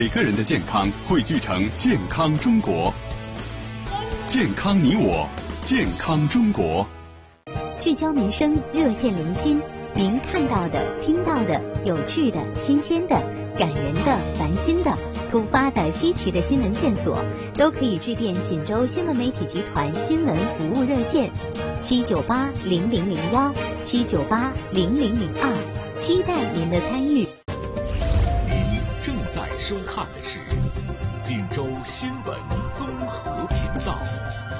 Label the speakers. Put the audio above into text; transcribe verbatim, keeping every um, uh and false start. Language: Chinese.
Speaker 1: 每个人的健康汇聚成健康中国，健康你我，健康中国。
Speaker 2: 聚焦民生，热线连心，您看到的、听到的、有趣的、新鲜的、感人的、烦心的、突发的、稀奇的新闻线索，都可以致电锦州新闻媒体集团新闻服务热线七九八零零零幺七九八零零零二，期待您的参与。
Speaker 3: 您正在收看的是锦州新闻综合频道。